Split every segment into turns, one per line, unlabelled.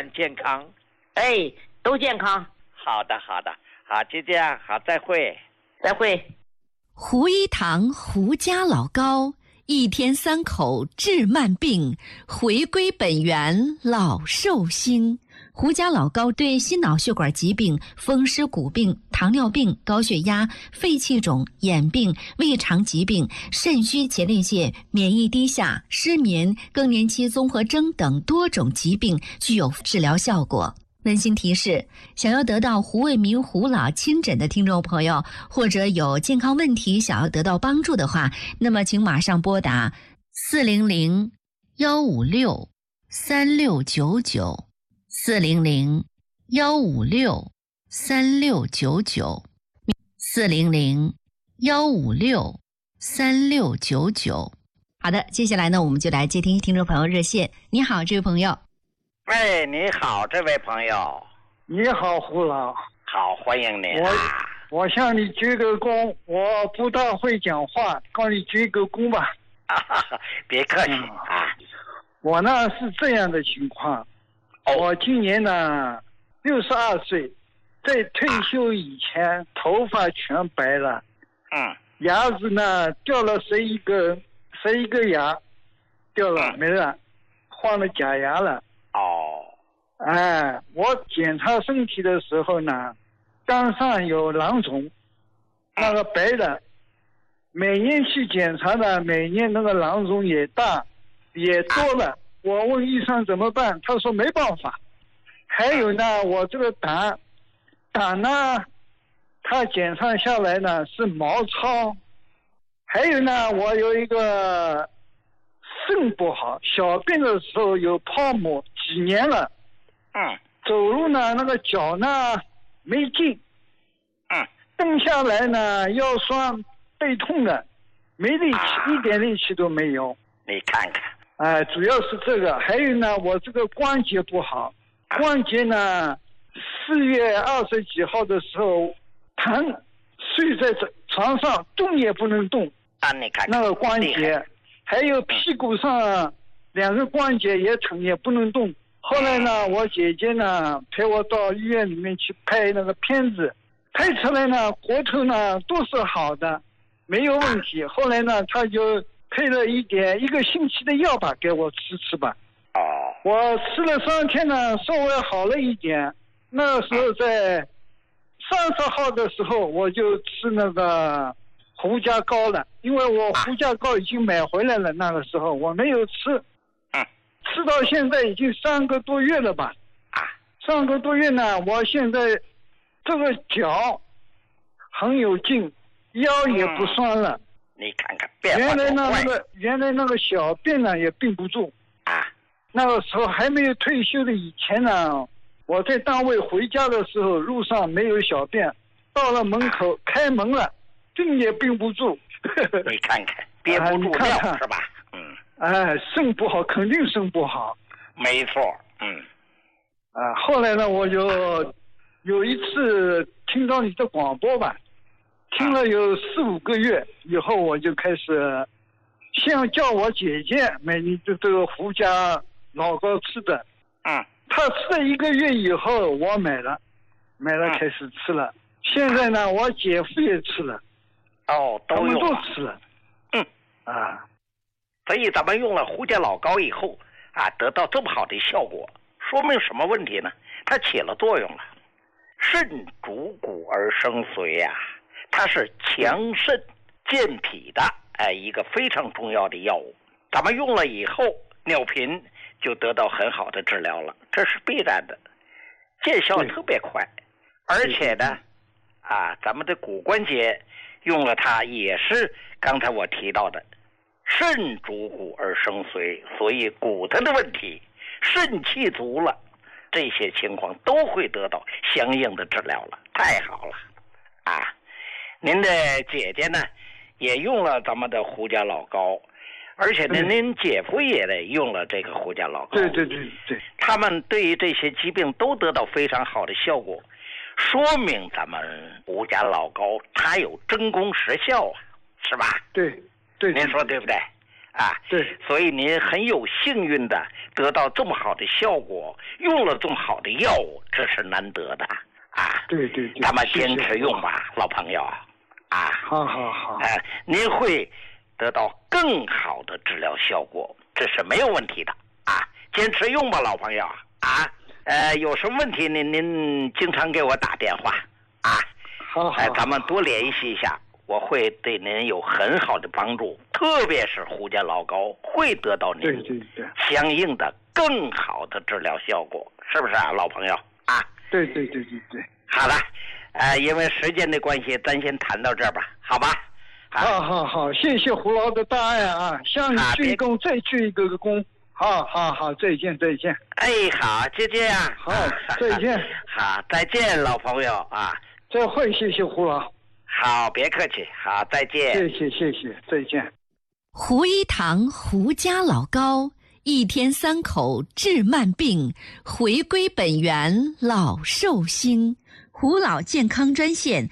转健康。
哎，都健康。
好的，好的，好，就这样，好，再会。
再会。
胡一堂胡家老高，一天3口治慢病，回归本源老寿星。胡家老高对心脑血管疾病、风湿骨病、糖尿病、高血压、肺气肿、眼病、胃肠疾病、肾虚前列腺、免疫低下、失眠、更年期综合征等多种疾病具有治疗效果。温馨提示：想要得到胡卫民胡老亲诊的听众朋友，或者有健康问题想要得到帮助的话，那么请马上拨打400-156-3699 400-156-3699 400-156-3699。好的，接下来呢，我们就来接听听众朋友热线。你好，这位朋友。
哎，你好，这位朋友。
你好，胡老。
好，欢迎您。
我向你鞠个躬，我不大会讲话，告你鞠个躬吧。
别客气啊。
我呢是这样的情况，我今年呢62岁，在退休以前头发全白了，牙子呢掉了11个牙，掉了没了，换了假牙了。我检查身体的时候呢，肝上有囊肿，那个白的，每年去检查呢，每年那个囊肿也大，也多了。我问医生怎么办，他说没办法。还有呢，我这个胆呢，他检查下来呢是毛糙。还有呢，我有一个肾不好，小便的时候有泡沫，几年了。走路呢，那个脚呢没劲。蹬下来呢腰酸背痛的，没力气，一点力气都没有。
你看看。
主要是这个。还有呢，我这个关节不好，关节呢4月20几号的时候疼，睡在床上动也不能动。
你看看
那个关节，还有屁股上2个关节也疼也不能动。后来呢，我姐姐呢陪我到医院里面去拍那个片子，拍出来呢骨头呢都是好的，没有问题。后来呢，他就配了1个星期的药吧给我吃吧。我吃了3天呢，稍微好了一点。那时候在30号的时候，我就吃那个胡家膏了，因为我胡家膏已经买回来了，那个时候我没有吃。吃到现在已经3个多月了吧。3个多月呢，我现在这个脚很有劲，腰也不酸了。
你看看变化多快。
原来那个小便呢也并不住。那个时候还没有退休的以前呢，我在单位回家的时候路上没有小便，到了门口开门了，并也并不住。
你看看憋不住尿是吧？
肾不好，肯定肾不好。
没错。
后来呢，我就有一次听到你的广播吧，听了有4、5个月以后，我就开始先叫我姐姐买你的这个胡家老膏吃的。她吃了1个月以后，我买了开始吃了。现在呢，我姐夫也吃了。他们都吃了。
所以咱们用了胡家老膏以后得到这么好的效果，说明什么问题呢？它起了作用了。肾主骨而生髓它是强肾健脾的一个非常重要的药物。咱们用了以后，尿频就得到很好的治疗了，这是必然的，见效特别快。而且呢咱们的骨关节用了它，也是刚才我提到的肾主骨而生髓，所以骨头的问题，肾气足了，这些情况都会得到相应的治疗了。太好了您的姐姐呢也用了咱们的胡家老膏，而且呢您姐夫也用了这个胡家老膏。
对，
他们对于这些疾病都得到非常好的效果，说明咱们胡家老膏它有真功实效是吧？
对，
您说对不对？ 啊。
对，
所以您很有幸运的得到这么好的效果，用了这么好的药物，这是难得的啊。
对对对，
咱们坚持用吧，老朋友啊。
好。
您会得到更好的治疗效果，这是没有问题的啊。坚持用吧，老朋友啊。有什么问题您经常给我打电话啊。
好，
咱们多联系一下，我会对您有很好的帮助，特别是胡家老高会得到您
对
相应的更好的治疗效果，是不是啊，老朋友啊？
对。
好了，因为时间的关系，咱先谈到这儿吧，好吧？
好，谢谢胡老的大爱啊，向你鞠躬，再鞠一个躬。好，再见。
哎，好，就这样。
好，再见。
好，再见，老朋友啊。
再会，谢谢胡老。
好，别客气。好，再见。
谢谢，再见。
胡一堂胡家老高，一天3口治慢病，回归本源老寿星。胡老健康专线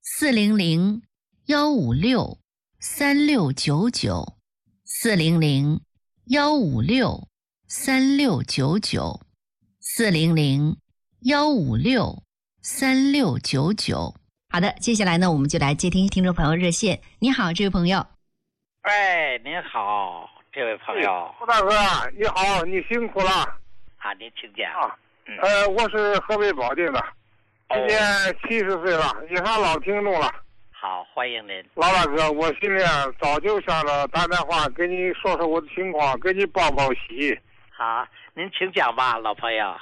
400-156-3699，400-156-3699。好的，接下来呢，我们就来接听听众朋友热线。你好，这位朋友。
哎，您好，这位朋友。
胡大哥，你好，你辛苦了。
啊，您请讲。
我是河北保定的，今年70岁了，也算老听众了。
好，欢迎您。
老大哥，我心里早就想着打电话跟你说说我的情况，跟你报喜。
好，您请讲吧，老朋友。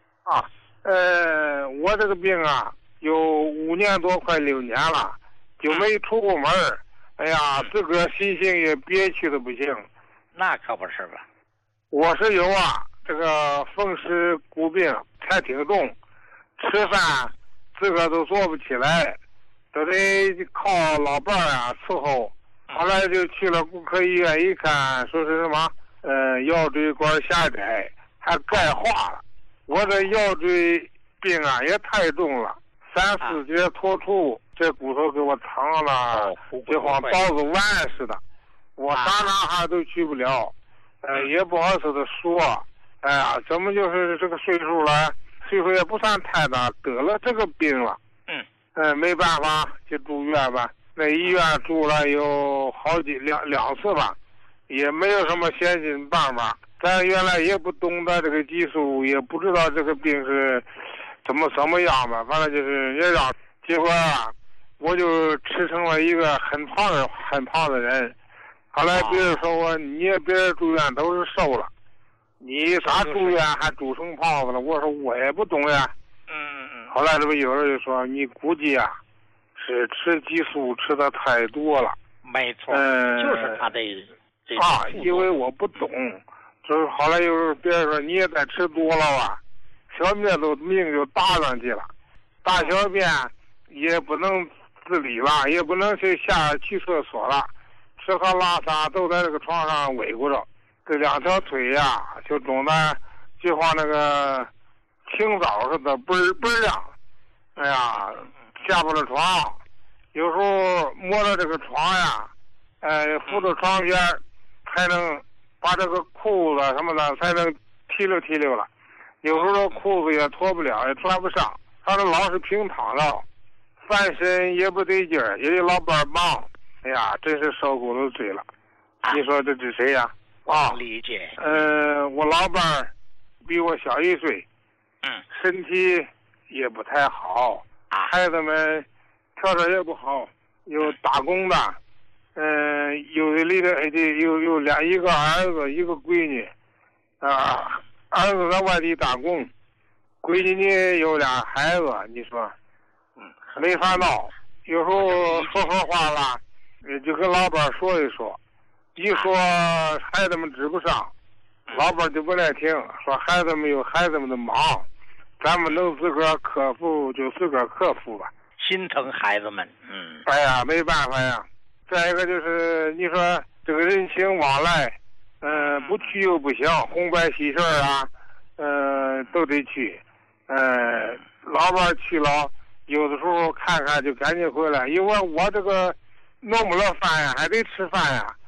我这个病啊，有5年多，快6年了，就没出过门。哎呀，自个心情也憋屈的不行。
那可不是吧？
我是有这个风湿骨病，才挺重，吃饭自个都做不起来，都得靠老伴儿伺候。后来就去了骨科医院，一看说是什么腰椎管狭窄，还钙化了。我这腰椎病也太重了，3、4节脱出，这骨头给我疼了，就像刀子剜似的。我哪哈都去不了，也不好意思的说。哎呀，怎么就是这个岁数了，岁数也不算太大，得了这个病了。没办法，就住院吧。那医院住了有两次吧，也没有什么先进办法。咱原来也不懂得这个技术，也不知道这个病是怎么样吧，反正就是也让。结果我就吃成了一个很胖的人。后来别人说我，别人住院都是瘦了，你咋住院还住成胖子了？我说我也不懂呀。后来这不有人就说你估计是吃激素吃的太多了。
没错，就是他的
因为我不懂，就是后来有别人说你也在吃多了吧，小便命就搭上去了，大小便也不能自理了，也不能去厕所了，吃喝拉撒都在这个床上围裹着，这2条腿就肿的就像那个清早似的倍儿亮。哎呀，下不了床，有时候摸着这个床扶着床边才能把这个裤子什么的才能提溜了。有时候裤子也脱不了，也穿不上，反正老是平躺着，翻身也不得劲儿，也得老伴儿忙。哎呀，真是受苦都醉了。你说这是谁呀？
理解。
我老伴儿比我小1岁，身体也不太好，孩子们条件也不好，有打工的，有一个儿子，一个闺女，儿子在外地打工，闺女呢有俩孩子，你说，没法闹。有时候说话了，就跟老板说一说，一说孩子们指不上，老板就不耐听，说孩子们有孩子们的忙，咱们能自个儿克服就自个儿克服吧。
心疼孩子们，
哎呀，没办法呀。再一个就是你说这个人情往来，不去又不行，红白喜事都得去。老板去了，有的时候看看就赶紧回来，因为我这个弄不了饭呀，还得吃饭呀。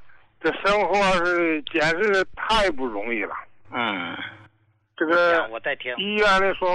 这生活是简直太不容易了。
嗯，
这个
我在听。
医院里说